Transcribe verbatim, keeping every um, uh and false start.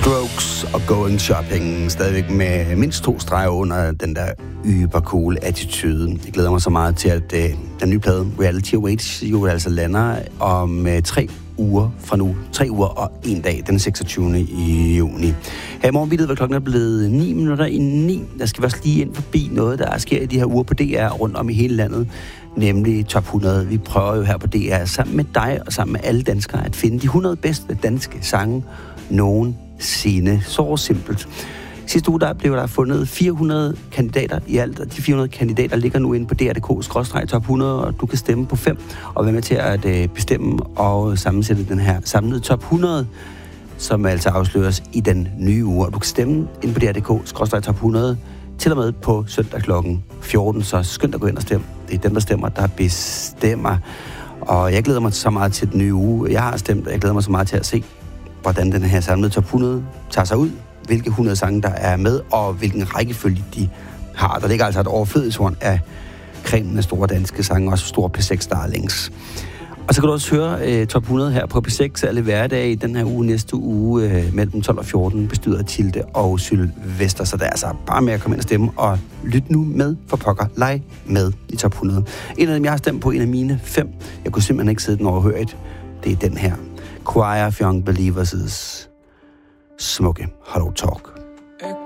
Strokes og Going Shopping. Stadigvæk med mindst to streger under den der ybercool attitude. Jeg glæder mig så meget til, at øh, den nye plade Reality Awaits jo altså lander om øh, tre uger fra nu. Tre uger og en dag, den seksogtyvende juni. Her i morgen ved hvad klokken er blevet ni minutter i ni. Der skal vi også lige ind forbi noget, der sker i de her uger på D R rundt om i hele landet. Nemlig Top hundrede. Vi prøver jo her på D R sammen med dig og sammen med alle danskere at finde de hundrede bedste danske sange nogensinde. Så simpelt. Sidste uge der blev der fundet fire hundrede kandidater i alt, og de fire hundrede kandidater ligger nu inde på D R punktum d k skråstreg top hundrede, og du kan stemme på fem og være med til at øh, bestemme og sammensætte den her samlede top hundrede, som altså afsløres i den nye uge. Og du kan stemme inde på D R punktum d k skråstreg top hundrede til og med på søndag klokken fjorten, så skynd dig at gå ind og stemme. Det er dem, der stemmer, der bestemmer. Og jeg glæder mig så meget til den nye uge. Jeg har stemt, og jeg glæder mig så meget til at se, hvordan den her samlede top hundrede tager sig ud, hvilke hundrede sange, der er med, og hvilken rækkefølge de har. Der ligger altså et overflødighedshorn af cremen af store danske sange, også store P seks darlings. Og så kan du også høre uh, top hundrede her på P seks alle hverdage i den her uge, næste uge uh, mellem tolv og fjorten, bestyret af Tilde og Sylvester. Så der er altså bare med at komme ind og stemme, og lyt nu med for pokker. Leg med i top hundrede. En af dem, jeg har stemt på, en af mine fem, jeg kunne simpelthen ikke sidde den overhørigt, det er den her. Choir of Young Believers' smukke Hollow Talk.